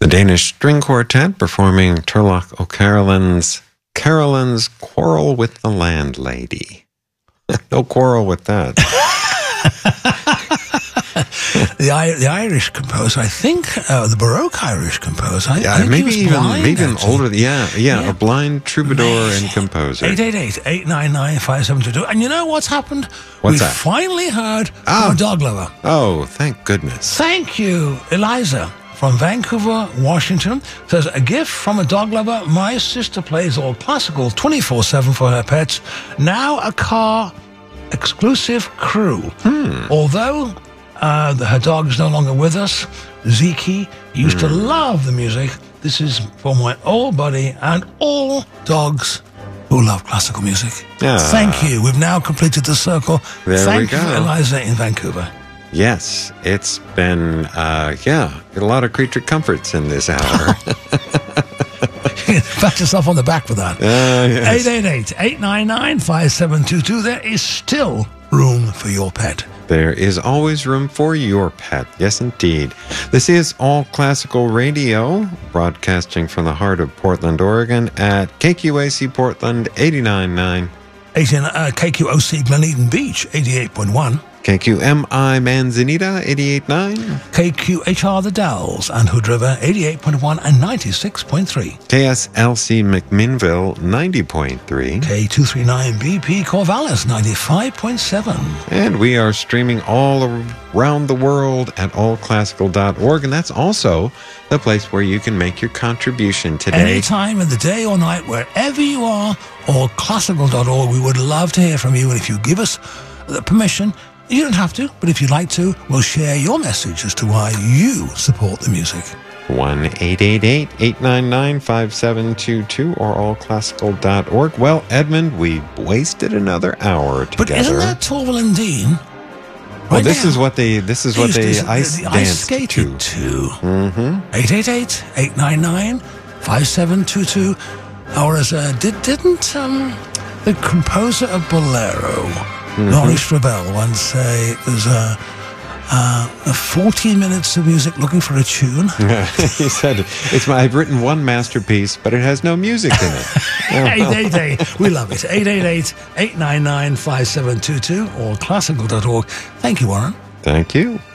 The Danish String Quartet performing Turlough O'Carolyn's Quarrel with the Landlady. No quarrel with that. The Irish composer, I think, the Baroque Irish composer. I think maybe he was blind, even older. Yeah, a blind troubadour and composer. 888-899-5722. And you know what's happened? What's that? We finally heard from a dog lover. Oh, thank goodness. Thank you, Eliza from Vancouver, Washington. Says, a gift from a dog lover. My sister plays all classical 24/7 for her pets. Now a car exclusive crew. Although her dog is no longer with us, Zeke used to love the music. This is for my old buddy and all dogs who love classical music. Thank you. We've now completed the circle. Thank you, Eliza in Vancouver. Yes, it's been, get a lot of creature comforts in this hour. Pat yourself on the back for that. Yes. 888-899-5722. There is still room for your pet. There is always room for your pet. Yes, indeed. This is All Classical Radio, broadcasting from the heart of Portland, Oregon at KQAC Portland 89.9. KQOC Gleneden Beach 88.1. KQMI Manzanita 88.9. KQHR The Dalles and Hood River 88.1 and 96.3. KSLC McMinnville 90.3. K239BP Corvallis 95.7. And we are streaming all around the world at allclassical.org, and that's also the place where you can make your contribution today. Any time of the day or night, wherever you are, allclassical.org. We would love to hear from you, and if you give us the permission, you don't have to, but if you'd like to, we'll share your message as to why you support the music. 1-888-899-5722 or allclassical.org. Well, Edmund, we wasted another hour together. But isn't that Torval and Dean? Well, this is what they ice skated to. 888-899-5722. Or didn't the composer of Bolero, Maurice Ravel, once say it was 14 minutes of music looking for a tune? He said, I've written one masterpiece, but it has no music in it. 888, we love it. 888-899-5722 or classical.org. Thank you, Warren. Thank you.